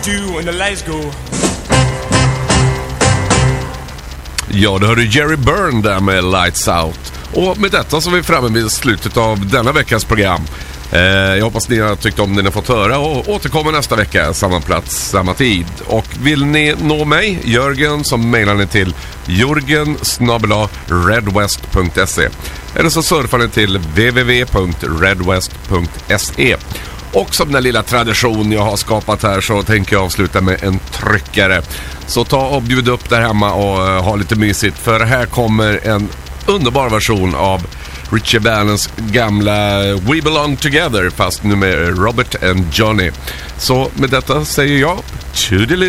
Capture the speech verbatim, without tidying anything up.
two and the lights go. Ja, det hörde Jerry Byrne där med Lights Out. Och med detta så är vi framme vid slutet av denna veckas program. Eh, jag hoppas ni har tyckt om det ni har fått höra och återkommer nästa vecka, samma plats, samma tid. Och vill ni nå mig, Jörgen, så mejlar ni till jorgen snabel-a redwest punkt se eller så surfar ni till w w w punkt redwest punkt se. Och som den lilla tradition jag har skapat här så tänker jag avsluta med en tryckare. Så ta och bjud upp där hemma och uh, ha lite mysigt, för här kommer en underbar version av Ritchie Valens gamla We Belong Together, fast nu med Robert and Johnny. Så med detta säger jag toodaloo.